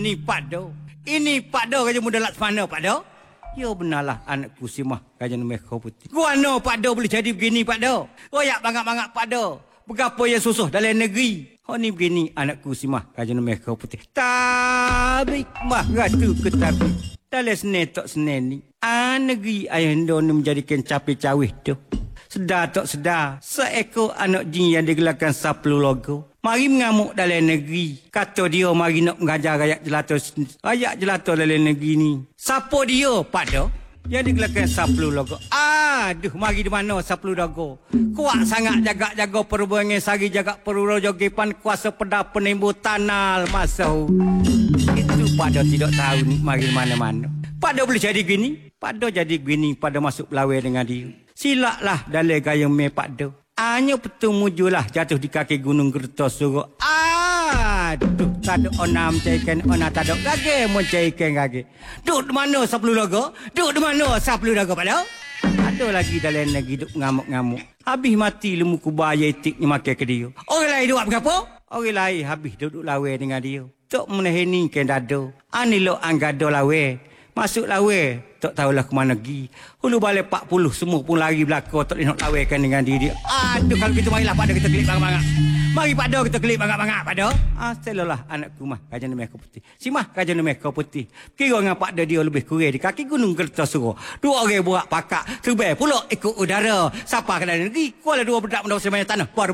ini Pak Do. Ini Pak Do Raja Muda Laksmana, Pak Do. Ya benarlah anakku Simah Raja Merah Putih. Guano Pak Do boleh jadi begini, Pak Do. Royak bangat-bangat Pak Do. Berapa yang susah dalam negeri. Oh ni begini anakku Simah Raja Merah Putih. Tabik mah ratu ke tabik. Dalam senen tak senen ni. Negeri ayah Indo ni menjadikan capi-cawih tu. Sedar tak sedar, seekor anak jin yang digelarkan Saplu Logo. Mari mengamuk dalam negeri. Kata dia mari nak mengajar rakyat jelata. Rakyat jelata dalam negeri ni. Siapa dia, Pak Do? Yang digelarkan Saplu Logo. Aduh, mari di mana Saplu Logo? Kuat sangat jaga-jaga perbuangan sari, jaga peruro jogepan kuasa pedar penembur tanal masau. Itu Pak Do tidak tahu ni mari mana-mana. Pak Do boleh jadi gini? Pak Do jadi gini pada masuk pelawai dengan dia. Silaklah dalam gaya me Pak Do. Hanya betul mujulah jatuh di kaki Gunung Kertosuro. Aduh, tak ada ona mencaikan, ona tak ada gage mencaikan gage. Duk di mana Saplu Logo? Duk di mana Saplu Logo, Pak Do? Ada lagi dalam negeri duk ngamuk-ngamuk. Habis mati lemu kubaya etiknya makan ke dia. Orang lain duk berapa? Orang lain habis duduk lawe dengan dia. Tok meneheni kan dado. Ani lo anggado lawe. Masuk lawe, tak tahulah ke mana pergi. Hulu balik 40 semua pun lari belakang, tak nak lawekan dengan diri. Aduh, kalau gitu marilah Pak Do kita kelip bangat-bangat. Mari Pak Do kita kelip bangat-bangat, Pak Do. Setelah anakku mah Raja Merah Putih. Si mah Raja Merah Putih. Kira dengan Pak Do dia lebih kurang di kaki Gunung Kertosuro. Dua orang buat pakak, terbang pula ikut udara. Siapa ke dalam negeri? Kuala dua budak mendapat sebanyak tanah.